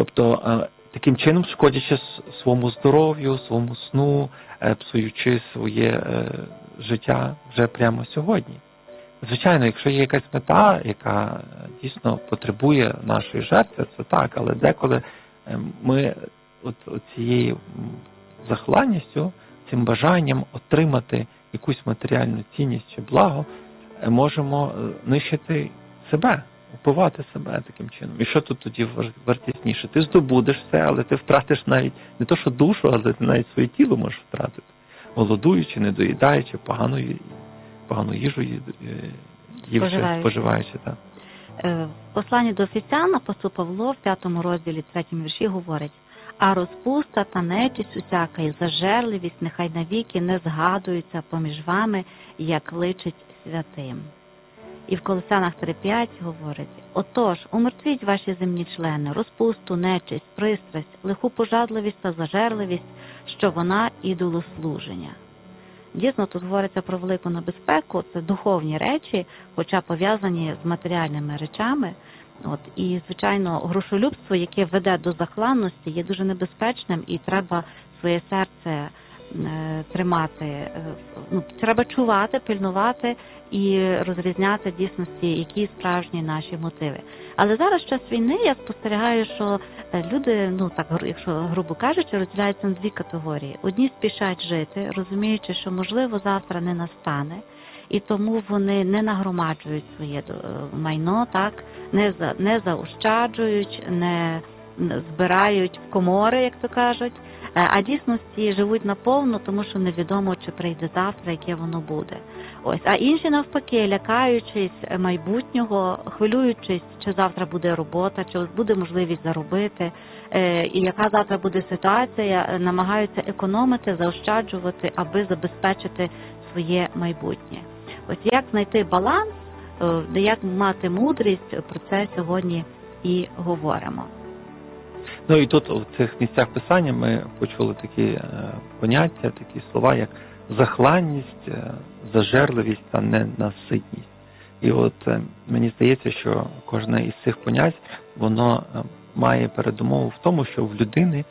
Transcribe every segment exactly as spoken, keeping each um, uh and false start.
Тобто таким чином шкодячи своєму здоров'ю, своєму сну, псуючи своє життя вже прямо сьогодні. Звичайно, якщо є якась мета, яка дійсно потребує нашої жертви, це так, але деколи ми от, от цією захланністю, цим бажанням отримати якусь матеріальну цінність чи благо, можемо нищити себе, вбивати себе таким чином. І що тут тоді вартісніше? Ти здобудеш все, але ти втратиш навіть не то, що душу, але ти навіть своє тіло можеш втратити. Голодуючи, недоїдаючи, поганою, погану їжу ївши, споживаючи. Так. В посланні до Ефесян апостол Павло в п'ятому розділі, третьому вірші говорить: «А розпуста та нечисть усяка і зажерливість нехай навіки не згадуються поміж вами, як личить святим». І в Колосянах три п'ять говорить: «Отож, умертвіть ваші земні члени, розпусту, нечисть, пристрасть, лиху пожадливість та зажерливість, що вона ідолослуження». Дійсно, тут говориться про велику небезпеку, це духовні речі, хоча пов'язані з матеріальними речами. От, і, звичайно, грошолюбство, яке веде до захланності, є дуже небезпечним, і треба своє серце е, тримати, е, ну, треба чувати, пильнувати і розрізняти дійсності, які справжні наші мотиви. Але зараз, в час війни, я спостерігаю, що люди, ну так, якщо грубо кажучи, розділяються на дві категорії. Одні спішать жити, розуміючи, що, можливо, завтра не настане, і тому вони не нагромаджують своє майно, так, не, за, не заощаджують, не збирають в комори, як то кажуть, а дійсності живуть наповну, тому що невідомо, чи прийде завтра, яке воно буде. Ось, а інші навпаки, лякаючись майбутнього, хвилюючись, чи завтра буде робота, чи буде можливість заробити, і яка завтра буде ситуація, намагаються економити, заощаджувати, аби забезпечити своє майбутнє. Ось як знайти баланс, як мати мудрість, про це сьогодні і говоримо. Ну і тут в цих місцях писання ми почули такі поняття, такі слова, як захланність, зажерливість та ненаситність. І от мені здається, що кожне із цих понять, воно має передумову в тому, що в людини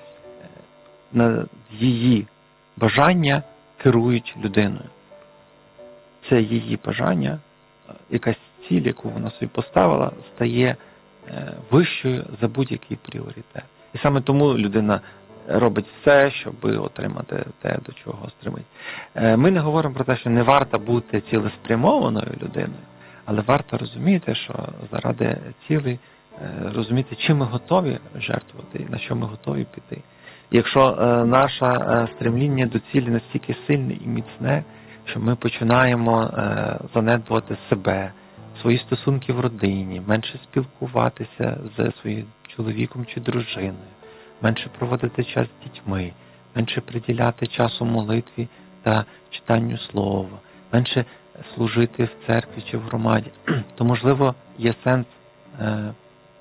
її бажання керують людиною. Це її бажання, якась ціль, яку вона собі поставила, стає вищою за будь-який пріоритет. І саме тому людина робить все, щоб отримати те, до чого стремить. Ми не говоримо про те, що не варто бути цілеспрямованою людиною, але варто розуміти, що заради цілей, розуміти, чим ми готові жертвувати, на що ми готові піти. Якщо наше стремління до цілі настільки сильне і міцне, що ми починаємо занедбувати себе, свої стосунки в родині, менше спілкуватися з своїм чоловіком чи дружиною, менше проводити час з дітьми, менше приділяти часу молитві та читанню слова, менше служити в церкві чи в громаді, то, можливо, є сенс е,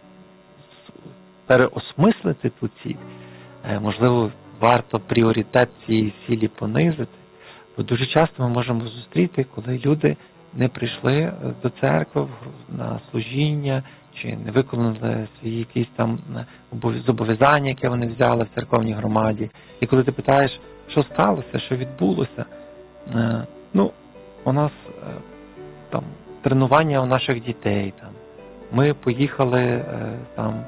переосмислити ту ціль. Е, можливо, варто пріоритет цієї цілі понизити, бо дуже часто ми можемо зустріти, коли люди не прийшли до церкви на служіння, чи не виконали свої якісь там зобов'язання, яке вони взяли в церковній громаді. І коли ти питаєш, що сталося, що відбулося, ну, у нас там тренування у наших дітей, там, ми поїхали там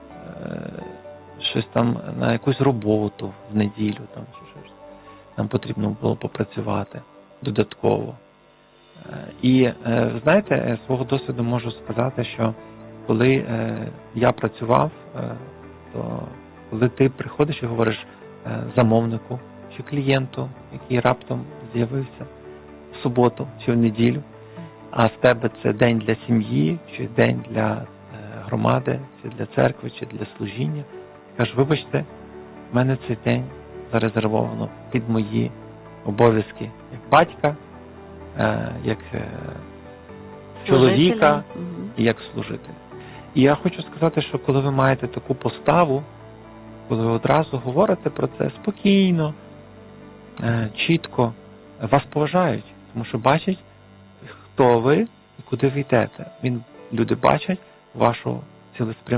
щось там на якусь роботу в неділю, там, чи щось, нам потрібно було попрацювати додатково. І, ви знаєте, з свого досвіду можу сказати, що коли я працював, то коли ти приходиш і говориш замовнику чи клієнту, який раптом з'явився в суботу чи в неділю, а з тебе це день для сім'ї, чи день для громади, чи для церкви, чи для служіння, кажеш, вибачте, в мене цей день зарезервовано під мої обов'язки як батька, як чоловіка і як служителя. І я хочу сказати, що коли ви маєте таку поставу, коли ви одразу говорите про це спокійно, чітко, вас поважають, тому що бачать, хто ви і куди ви йдете. Він, люди бачать вашу цілеспрямованість.